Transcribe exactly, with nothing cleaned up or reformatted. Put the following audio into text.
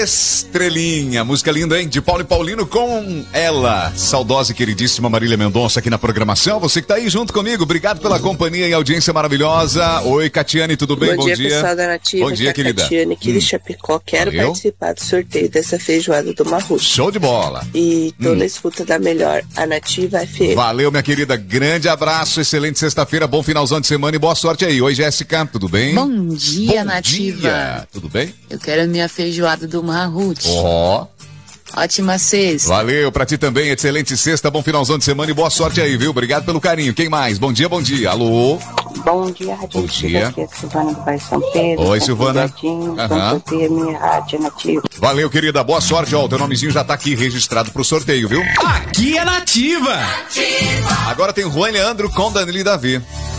Estrelinha, música linda, hein? De Paulo e Paulino com ela, saudosa e queridíssima Marília Mendonça aqui na programação. Você que tá aí junto comigo, obrigado pela companhia e audiência maravilhosa. Oi, Catiane, tudo bem? Bom, Bom dia, dia, pessoal da Nativa. Bom dia, tá querida. Catiane, aqui hum. de Chapecó. Quero Valeu. participar do sorteio dessa feijoada do Marrucho. Show de bola. E tô hum. na escuta da melhor, a Nativa F M. Valeu, minha querida. Grande abraço, excelente sexta-feira, bom finalzão de semana e boa sorte aí. Oi, Jéssica, tudo bem? Bom dia, Bom Nativa. Dia. Tudo bem? Eu quero a minha feijoada do Marrucho. Ó. Oh. Ótima sexta. Valeu, pra ti também, excelente sexta, bom finalzão de semana e boa sorte aí, viu? Obrigado pelo carinho. Quem mais? Bom dia, bom dia. Alô? Bom dia, Rádio Bom dia. Aqui é a Silvana do Bairro São Pedro. Oi, Silvana. Aham. Minha Rádio Nativa. Valeu, querida, boa sorte, ó, o teu nomezinho já tá aqui registrado pro sorteio, viu? Aqui é Nativa. Nativa. Agora tem o Juan Leandro com Danilo e Davi.